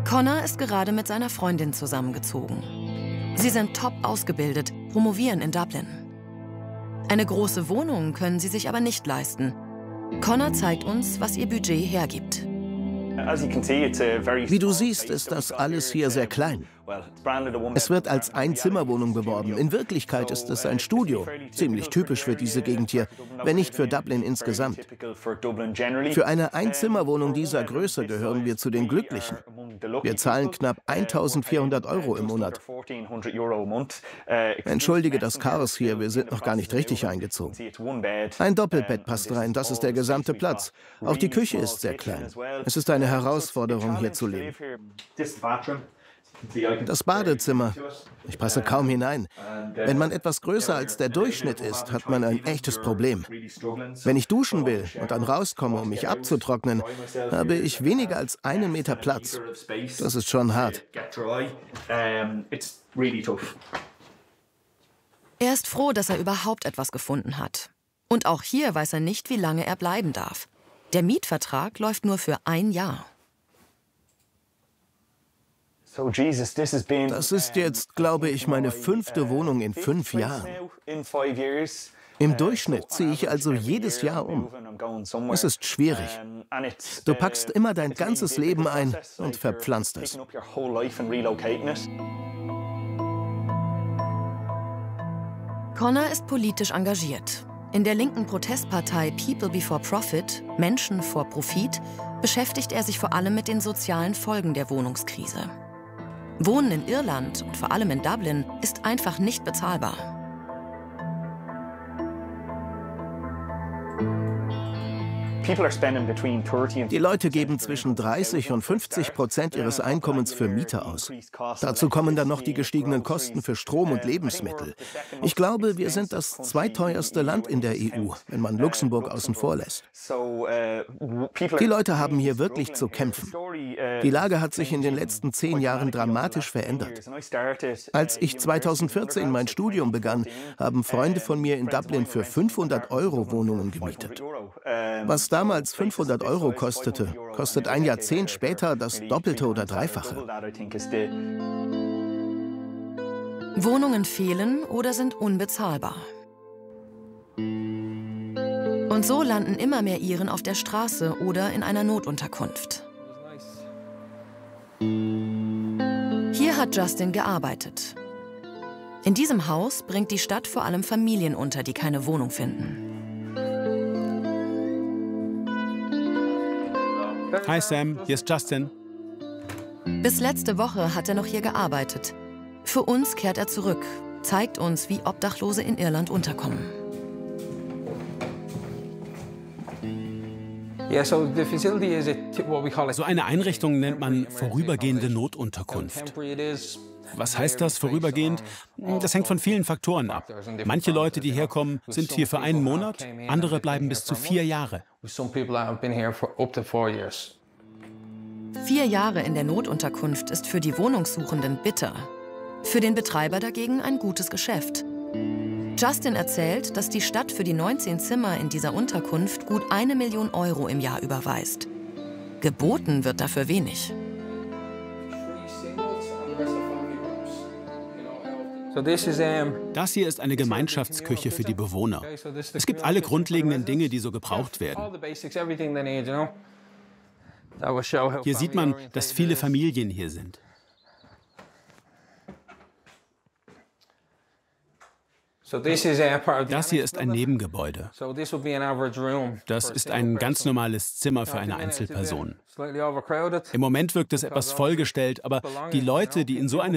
Connor ist gerade mit seiner Freundin zusammengezogen. Sie sind top ausgebildet, promovieren in Dublin. Eine große Wohnung können sie sich aber nicht leisten. Connor zeigt uns, was ihr Budget hergibt. Wie du siehst, ist das alles hier sehr klein. Es wird als Einzimmerwohnung beworben. In Wirklichkeit ist es ein Studio. Ziemlich typisch für diese Gegend hier, wenn nicht für Dublin insgesamt. Für eine Einzimmerwohnung dieser Größe gehören wir zu den Glücklichen. Wir zahlen knapp 1.400 € im Monat. Entschuldige das Chaos hier, wir sind noch gar nicht richtig eingezogen. Ein Doppelbett passt rein, das ist der gesamte Platz. Auch die Küche ist sehr klein. Es ist eine Herausforderung, hier zu leben. Das Badezimmer. Ich passe kaum hinein. Wenn man etwas größer als der Durchschnitt ist, hat man ein echtes Problem. Wenn ich duschen will und dann rauskomme, um mich abzutrocknen, habe ich weniger als 1 Meter Platz. Das ist schon hart. Er ist froh, dass er überhaupt etwas gefunden hat. Und auch hier weiß er nicht, wie lange er bleiben darf. Der Mietvertrag läuft nur für 1 Jahr. Das ist jetzt, glaube ich, meine 5. Wohnung in 5 Jahren. Im Durchschnitt ziehe ich also jedes Jahr um. Es ist schwierig. Du packst immer dein ganzes Leben ein und verpflanzt es. Connor ist politisch engagiert. In der linken Protestpartei People Before Profit, Menschen vor Profit, beschäftigt er sich vor allem mit den sozialen Folgen der Wohnungskrise. Wohnen in Irland und vor allem in Dublin ist einfach nicht bezahlbar. Die Leute geben zwischen 30 und 50% ihres Einkommens für Miete aus. Dazu kommen dann noch die gestiegenen Kosten für Strom und Lebensmittel. Ich glaube, wir sind das zweiteuerste Land in der EU, wenn man Luxemburg außen vor lässt. Die Leute haben hier wirklich zu kämpfen. Die Lage hat sich in den letzten 10 Jahren dramatisch verändert. Als ich 2014 mein Studium begann, haben Freunde von mir in Dublin für 500 € Wohnungen gemietet. Was damals 500 € kostete, kostet ein Jahrzehnt später das Doppelte oder Dreifache. Wohnungen fehlen oder sind unbezahlbar. Und so landen immer mehr Iren auf der Straße oder in einer Notunterkunft. Hier hat Justin gearbeitet. In diesem Haus bringt die Stadt vor allem Familien unter, die keine Wohnung finden. Hi Sam, hier ist Justin. Bis letzte Woche hat er noch hier gearbeitet. Für uns kehrt er zurück, zeigt uns, wie Obdachlose in Irland unterkommen. So eine Einrichtung nennt man vorübergehende Notunterkunft. Was heißt das, vorübergehend? Das hängt von vielen Faktoren ab. Manche Leute, die herkommen, sind hier für 1 Monat, andere bleiben bis zu 4 Jahre. 4 Jahre in der Notunterkunft ist für die Wohnungssuchenden bitter. Für den Betreiber dagegen ein gutes Geschäft. Justin erzählt, dass die Stadt für die 19 Zimmer in dieser Unterkunft gut 1 Million € im Jahr überweist. Geboten wird dafür wenig. Das hier ist eine Gemeinschaftsküche für die Bewohner. Es gibt alle grundlegenden Dinge, die so gebraucht werden. Hier sieht man, dass viele Familien hier sind. Das hier ist ein Nebengebäude. Das ist ein ganz normales Zimmer für eine Einzelperson. Im Moment wirkt es etwas vollgestellt, aber die Leute, die in so eine